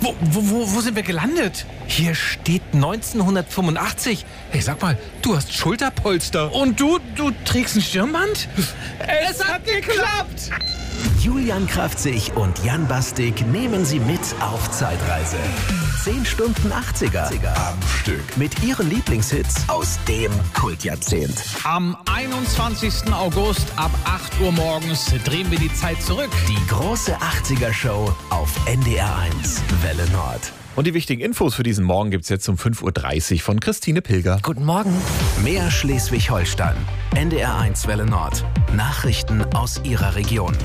Wo sind wir gelandet? Hier steht 1985. Hey, sag mal, du hast Schulterpolster. Und du trägst ein Stirnband? Es hat geklappt! Julian Kraftzig und Jan Bastik nehmen Sie mit auf Zeitreise. 10 Stunden 80er am Stück mit ihren Lieblingshits aus dem Kultjahrzehnt. Am 21. August ab 8 Uhr morgens drehen wir die Zeit zurück. Die große 80er-Show auf NDR1 Welle Nord. Und die wichtigen Infos für diesen Morgen gibt's jetzt um 5.30 Uhr von Christine Pilger. Guten Morgen. Mehr Schleswig-Holstein. NDR1 Welle Nord. Nachrichten aus Ihrer Region.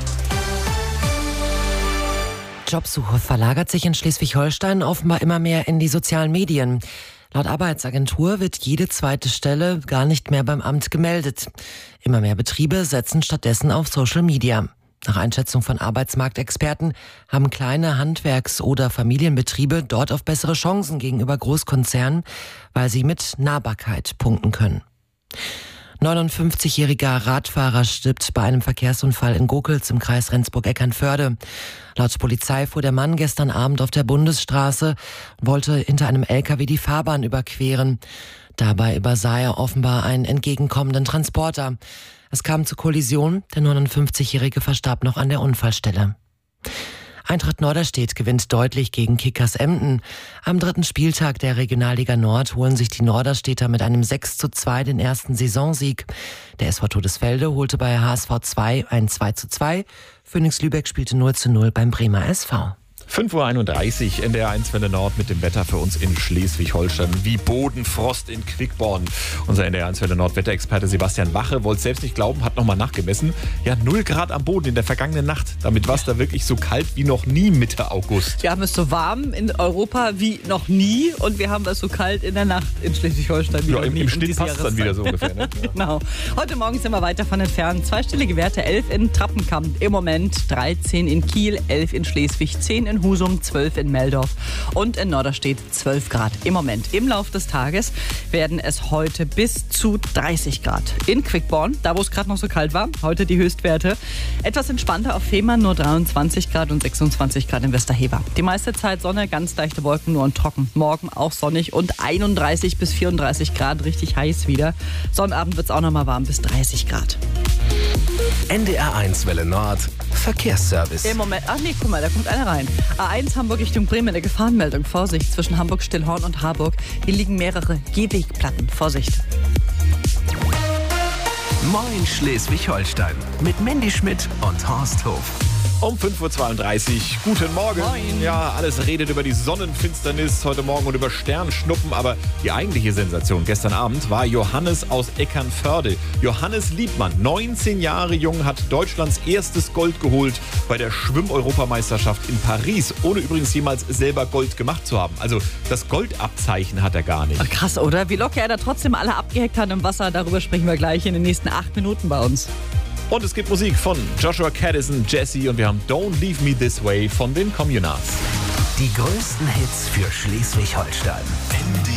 Jobsuche verlagert sich in Schleswig-Holstein offenbar immer mehr in die sozialen Medien. Laut Arbeitsagentur wird jede zweite Stelle gar nicht mehr beim Amt gemeldet. Immer mehr Betriebe setzen stattdessen auf Social Media. Nach Einschätzung von Arbeitsmarktexperten haben kleine Handwerks- oder Familienbetriebe dort auf bessere Chancen gegenüber Großkonzernen, weil sie mit Nahbarkeit punkten können. 59-jähriger Radfahrer stirbt bei einem Verkehrsunfall in Gokels im Kreis Rendsburg-Eckernförde. Laut Polizei fuhr der Mann gestern Abend auf der Bundesstraße und wollte hinter einem LKW die Fahrbahn überqueren. Dabei übersah er offenbar einen entgegenkommenden Transporter. Es kam zur Kollision, der 59-Jährige verstarb noch an der Unfallstelle. Eintracht Norderstedt gewinnt deutlich gegen Kickers Emden. Am 3. Spieltag der Regionalliga Nord holen sich die Norderstädter mit einem 6:2 den ersten Saisonsieg. Der SV Todesfelde holte bei HSV 2 ein 2:2. Phoenix Lübeck spielte 0:0 beim Bremer SV. 5.31 Uhr NDR1 Welle Nord mit dem Wetter für uns in Schleswig-Holstein. Wie Bodenfrost in Quickborn. Unser NDR1 Welle Nord Wetterexperte Sebastian Wache wollte selbst nicht glauben, hat nochmal nachgemessen. Ja, 0 Grad am Boden in der vergangenen Nacht. Damit war es da wirklich so kalt wie noch nie Mitte August. Wir haben es so warm in Europa wie noch nie und wir haben es so kalt in der Nacht in Schleswig-Holstein wie noch nie. Im Schnitt passt es dann wieder so ungefähr. Ne? Genau. Heute Morgen sind wir weit davon entfernt. Zweistellige Werte, 11 in Trappenkamp im Moment, 13 in Kiel, 11 in Schleswig, 10 in Husum, 12 in Meldorf und in Norderstedt 12 Grad im Moment. Im Laufe des Tages werden es heute bis zu 30 Grad. In Quickborn, da wo es gerade noch so kalt war, heute die Höchstwerte. Etwas entspannter auf Fehmarn, nur 23 Grad und 26 Grad in Westerhever. Die meiste Zeit Sonne, ganz leichte Wolken, nur und trocken. Morgen auch sonnig und 31 bis 34 Grad, richtig heiß wieder. Sonnabend wird es auch nochmal warm, bis 30 Grad. NDR1 Welle Nord Verkehrsservice. Im Moment, guck mal, da kommt einer rein. A1 Hamburg Richtung Bremen, eine Gefahrenmeldung. Vorsicht, zwischen Hamburg-Stillhorn und Harburg. Hier liegen mehrere Gehwegplatten. Vorsicht. Moin Schleswig-Holstein mit Mandy Schmidt und Horst Hof. Um 5.32 Uhr. Guten Morgen. Moin. Ja, alles redet über die Sonnenfinsternis heute Morgen und über Sternschnuppen. Aber die eigentliche Sensation gestern Abend war Johannes aus Eckernförde. Johannes Liebmann, 19 Jahre jung, hat Deutschlands erstes Gold geholt bei der Schwimm-Europameisterschaft in Paris. Ohne übrigens jemals selber Gold gemacht zu haben. Also das Goldabzeichen hat er gar nicht. Ach, krass, oder? Wie locker er da trotzdem alle abgehackt hat im Wasser, darüber sprechen wir gleich in den nächsten 8 Minuten bei uns. Und es gibt Musik von Joshua Caddison, Jesse und wir haben Don't Leave Me This Way von den Communards. Die größten Hits für Schleswig-Holstein.